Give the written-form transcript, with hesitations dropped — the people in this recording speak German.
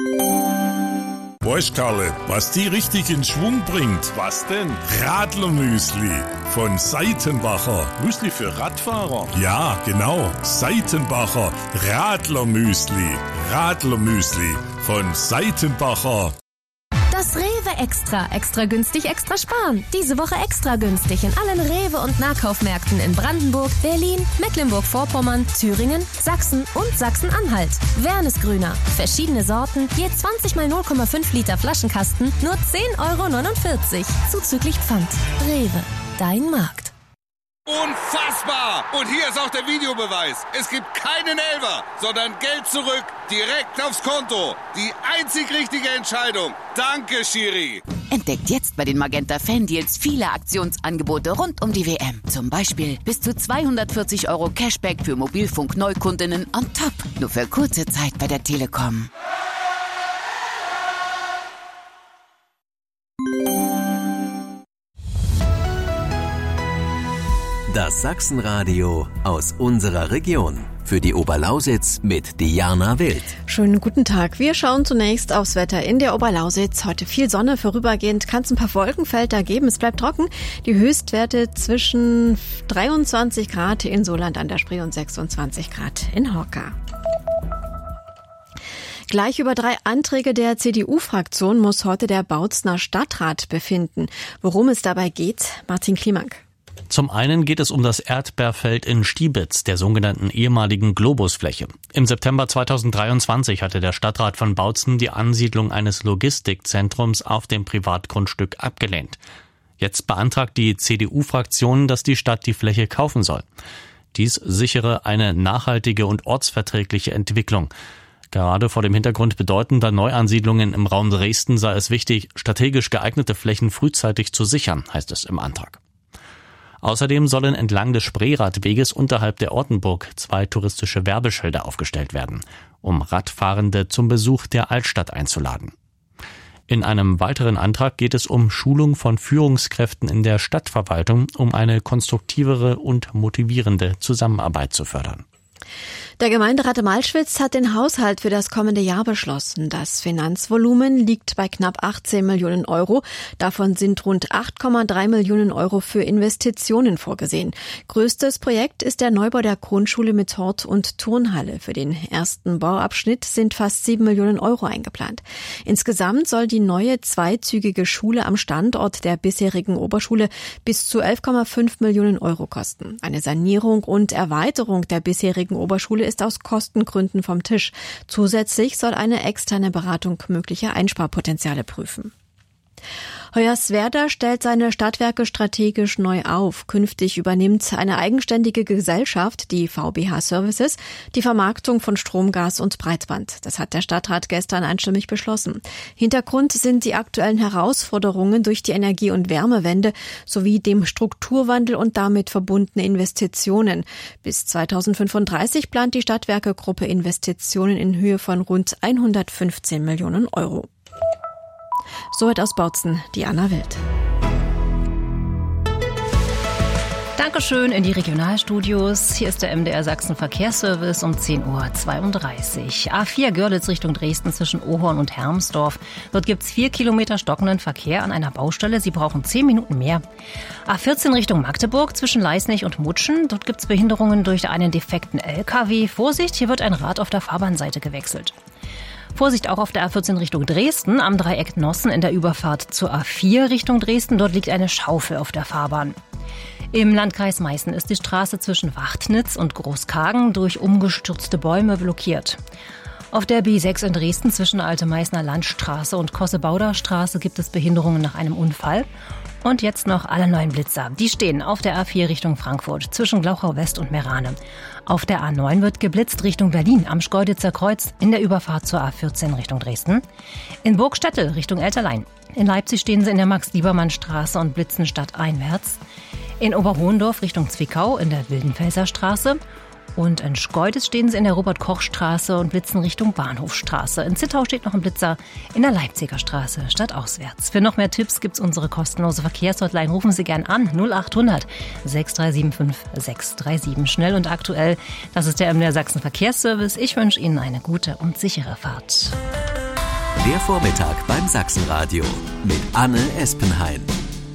Weißt, Karle, was die richtig in Schwung bringt? Was denn? Radlermüsli von Seitenbacher. Müsli für Radfahrer? Ja, genau. Seitenbacher Radlermüsli. Radlermüsli von Seitenbacher. Das Rewe Extra günstig, extra sparen. Diese Woche extra günstig in allen Rewe- und Nahkaufmärkten in Brandenburg, Berlin, Mecklenburg-Vorpommern, Thüringen, Sachsen und Sachsen-Anhalt. Wernesgrüner. Verschiedene Sorten, je 20 mal 0,5 Liter Flaschenkasten, nur 10,49 €. Zuzüglich Pfand. Rewe. Dein Markt. Unfassbar! Und hier ist auch der Videobeweis. Es gibt keinen Elfer, sondern Geld zurück, direkt aufs Konto. Die einzig richtige Entscheidung. Danke, Schiri. Entdeckt jetzt bei den Magenta Fan-Deals viele Aktionsangebote rund um die WM. Zum Beispiel bis zu 240 € Cashback für Mobilfunk-Neukundinnen on top. Nur für kurze Zeit bei der Telekom. Das Sachsenradio aus unserer Region. Für die Oberlausitz mit Diana Wild. Schönen guten Tag. Wir schauen zunächst aufs Wetter in der Oberlausitz. Heute viel Sonne, vorübergehend kann es ein paar Wolkenfelder geben. Es bleibt trocken. Die Höchstwerte zwischen 23 Grad in Soland an der Spree und 26 Grad in Horka. Gleich über 3 Anträge der CDU-Fraktion muss heute der Bautzener Stadtrat befinden. Worum es dabei geht, Martin Klimank. Zum einen geht es um das Erdbeerfeld in Stiebitz, der sogenannten ehemaligen Globusfläche. Im September 2023 hatte der Stadtrat von Bautzen die Ansiedlung eines Logistikzentrums auf dem Privatgrundstück abgelehnt. Jetzt beantragt die CDU-Fraktion, dass die Stadt die Fläche kaufen soll. Dies sichere eine nachhaltige und ortsverträgliche Entwicklung. Gerade vor dem Hintergrund bedeutender Neuansiedlungen im Raum Dresden sei es wichtig, strategisch geeignete Flächen frühzeitig zu sichern, heißt es im Antrag. Außerdem sollen entlang des Spreeradweges unterhalb der Ortenburg 2 touristische Werbeschilder aufgestellt werden, um Radfahrende zum Besuch der Altstadt einzuladen. In einem weiteren Antrag geht es um Schulung von Führungskräften in der Stadtverwaltung, um eine konstruktivere und motivierende Zusammenarbeit zu fördern. Der Gemeinderat im Malschwitz hat den Haushalt für das kommende Jahr beschlossen. Das Finanzvolumen liegt bei knapp 18 Millionen €. Davon sind rund 8,3 Millionen € für Investitionen vorgesehen. Größtes Projekt ist der Neubau der Grundschule mit Hort- und Turnhalle. Für den ersten Bauabschnitt sind fast 7 Millionen € eingeplant. Insgesamt soll die neue zweizügige Schule am Standort der bisherigen Oberschule bis zu 11,5 Millionen € kosten. Eine Sanierung und Erweiterung der bisherigen Oberschule ist aus Kostengründen vom Tisch. Zusätzlich soll eine externe Beratung mögliche Einsparpotenziale prüfen. Hoyerswerda stellt seine Stadtwerke strategisch neu auf. Künftig übernimmt eine eigenständige Gesellschaft, die VBH Services, die Vermarktung von Strom, Gas und Breitband. Das hat der Stadtrat gestern einstimmig beschlossen. Hintergrund sind die aktuellen Herausforderungen durch die Energie- und Wärmewende sowie dem Strukturwandel und damit verbundene Investitionen. Bis 2035 plant die Stadtwerke-Gruppe Investitionen in Höhe von rund 115 Millionen €. Soweit aus Bautzen, Diana Wild. Dankeschön in die Regionalstudios. Hier ist der MDR Sachsen Verkehrsservice um 10:32 Uhr. A4 Görlitz Richtung Dresden zwischen Ohorn und Hermsdorf. Dort gibt es 4 Kilometer stockenden Verkehr an einer Baustelle. Sie brauchen 10 Minuten mehr. A14 Richtung Magdeburg zwischen Leisnig und Mutschen. Dort gibt es Behinderungen durch einen defekten LKW. Vorsicht, hier wird ein Rad auf der Fahrbahnseite gewechselt. Vorsicht auch auf der A14 Richtung Dresden, am Dreieck Nossen in der Überfahrt zur A4 Richtung Dresden. Dort liegt eine Schaufel auf der Fahrbahn. Im Landkreis Meißen ist die Straße zwischen Wachtnitz und Großkagen durch umgestürzte Bäume blockiert. Auf der B6 in Dresden zwischen Alte Meißner Landstraße und Kossebauder Straße gibt es Behinderungen nach einem Unfall. Und jetzt noch alle neuen Blitzer. Die stehen auf der A4 Richtung Frankfurt zwischen Glauchau West und Meerane. Auf der A9 wird geblitzt Richtung Berlin am Schkeuditzer Kreuz in der Überfahrt zur A14 Richtung Dresden. In Burgstättel Richtung Elterlein. In Leipzig stehen sie in der Max-Liebermann-Straße und blitzen stadteinwärts. In Oberhohendorf Richtung Zwickau in der Wildenfelser Straße. Und in Schkeuditz stehen sie in der Robert-Koch-Straße und blitzen Richtung Bahnhofstraße. In Zittau steht noch ein Blitzer in der Leipziger Straße stadtauswärts. Für noch mehr Tipps gibt's unsere kostenlose Verkehrshotline. Rufen Sie gern an 0800 6375 637. Schnell und aktuell. Das ist der MDR Sachsen Verkehrsservice. Ich wünsche Ihnen eine gute und sichere Fahrt. Der Vormittag beim Sachsenradio mit Anne Espenhain.